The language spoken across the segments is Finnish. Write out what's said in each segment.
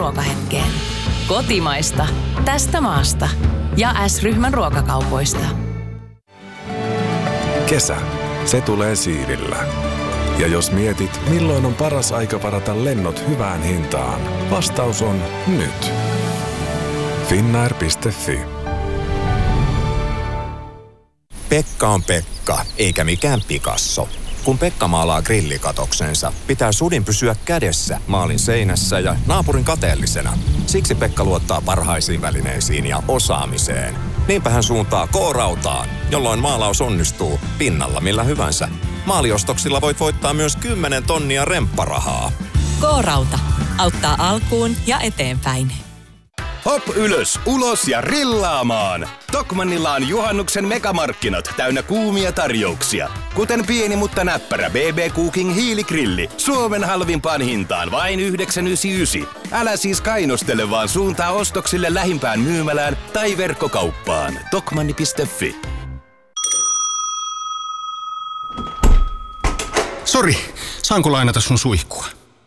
ruokahetkeen. Kotimaista. Tästä maasta. Ja S-ryhmän ruokakaupoista. Kesä. Se tulee siivillä. Ja jos mietit, milloin on paras aika varata lennot hyvään hintaan, vastaus on nyt. Finnair.fi. Pekka on Pekka, eikä mikään Picasso. Kun Pekka maalaa grillikatoksensa, pitää sudin pysyä kädessä maalin seinässä ja naapurin kateellisena. Siksi Pekka luottaa parhaisiin välineisiin ja osaamiseen. Niinpä hän suuntaa K-rautaan, jolloin maalaus onnistuu pinnalla millä hyvänsä. Maaliostoksilla voit voittaa myös 10 tonnia rempparahaa. K-rauta. Auttaa alkuun ja eteenpäin. Hop ylös, ulos ja rillaamaan! Tokmannilla on juhannuksen megamarkkinat täynnä kuumia tarjouksia. Kuten pieni mutta näppärä BB Cooking hiiligrilli. Suomen halvimpaan hintaan vain 9,99. Älä siis kainostele, vaan suuntaa ostoksille lähimpään myymälään tai verkkokauppaan. Tokmanni.fi. Sori, saanko lainata sun suihkua?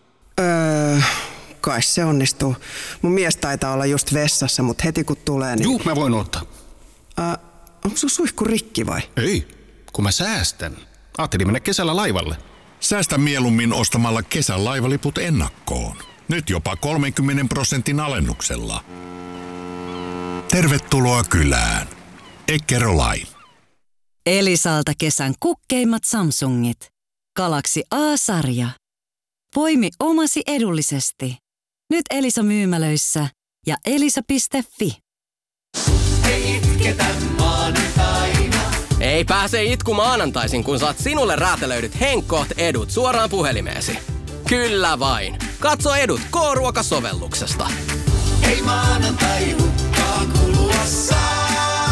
Kai se onnistuu. Mun mies taitaa olla just vessassa, mutta heti kun tulee, niin... Juu, mä voin ottaa. Onko sun suihku rikki vai? Ei, kun mä säästän. Ajattelin mennä kesällä laivalle. Säästä mieluummin ostamalla kesän laivaliput ennakkoon. Nyt jopa 30% alennuksella. Tervetuloa kylään. Eckerö-Line. Elisalta kesän kukkeimmat Samsungit. Galaxy A-sarja. Poimi omasi edullisesti. Nyt Elisa-myymälöissä ja elisa.fi. Ei itketä maanantaina. Ei pääse itku maanantaisin, kun saat sinulle räätälöidyt Henkkoht edut suoraan puhelimeesi. Kyllä vain. Katso edut K-ruokasovelluksesta. Ei maanantai hukkaan kulua saa.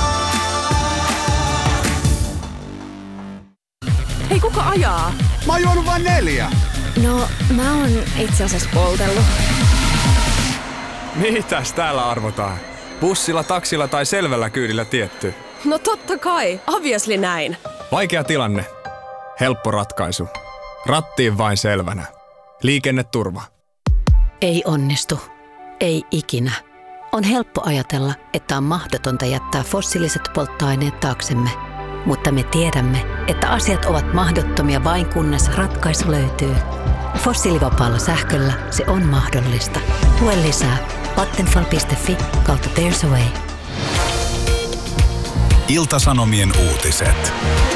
Hei, kuka ajaa? Mä oon juonut vain 4. No, mä oon itse asiassa poltellut. Mitäs täällä arvotaan? Bussilla, taksilla tai selvällä kyydillä tietty? No totta kai, obviously näin. Vaikea tilanne. Helppo ratkaisu. Rattiin vain selvänä. Liikenneturva. Ei onnistu. Ei ikinä. On helppo ajatella, että on mahdotonta jättää fossiiliset polttoaineet taaksemme. Mutta me tiedämme, että asiat ovat mahdottomia vain kunnes ratkaisu löytyy. Fossiilivapaalla sähköllä se on mahdollista. Lue lisää vattenfall.fi/there's a way. Ilta-Sanomien uutiset.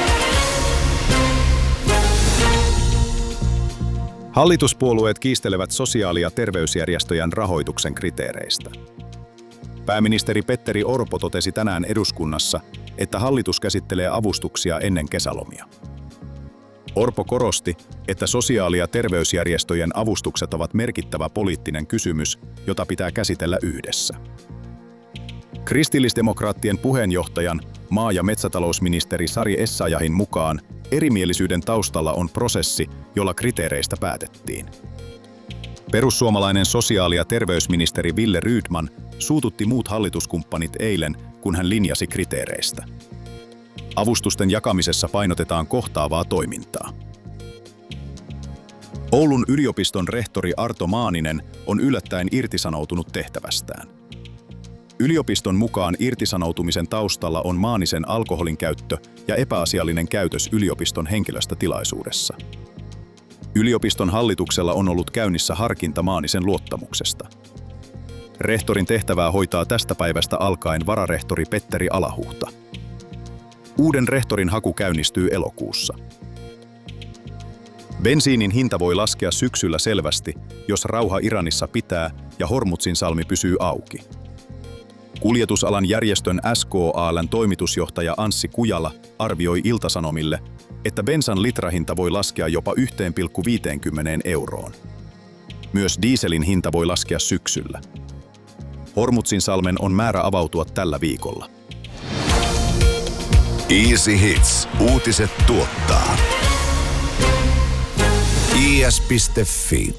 Hallituspuolueet kiistelevät sosiaali- ja terveysjärjestöjen rahoituksen kriteereistä. Pääministeri Petteri Orpo totesi tänään eduskunnassa, että hallitus käsittelee avustuksia ennen kesälomia. Orpo korosti, että sosiaali- ja terveysjärjestöjen avustukset ovat merkittävä poliittinen kysymys, jota pitää käsitellä yhdessä. Kristillisdemokraattien puheenjohtajan, maa- ja metsätalousministeri Sari Essayahin mukaan erimielisyyden taustalla on prosessi, jolla kriteereistä päätettiin. Perussuomalainen sosiaali- ja terveysministeri Wille Rydman suututti muut hallituskumppanit eilen, kun hän linjasi kriteereistä. Avustusten jakamisessa painotetaan kohtaavaa toimintaa. Oulun yliopiston rehtori Arto Maaninen on yllättäen irtisanoutunut tehtävästään. Yliopiston mukaan irtisanoutumisen taustalla on Maanisen alkoholin käyttö ja epäasiallinen käytös yliopiston henkilöstötilaisuudessa. Yliopiston hallituksella on ollut käynnissä harkinta Maanisen luottamuksesta. Rehtorin tehtävää hoitaa tästä päivästä alkaen vararehtori Petteri Alahuhta. Uuden rehtorin haku käynnistyy elokuussa. Bensiinin hinta voi laskea syksyllä selvästi, jos rauha Iranissa pitää ja Hormuzin-salmi pysyy auki. Kuljetusalan järjestön SKA:n toimitusjohtaja Anssi Kujala arvioi Ilta-Sanomille, että bensan litrahinta voi laskea jopa 1,50 euroon. Myös dieselin hinta voi laskea syksyllä. Hormuzin-salmen on määrä avautua tällä viikolla. Easy Hits. Uutiset tuottaa. is.fi.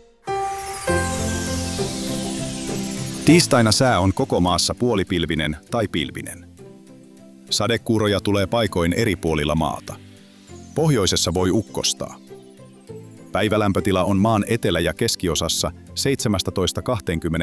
Tiistaina sää on koko maassa puolipilvinen tai pilvinen. Sadekuuroja tulee paikoin eri puolilla maata. Pohjoisessa voi ukkostaa. Päivälämpötila on maan etelä- ja keskiosassa 17-20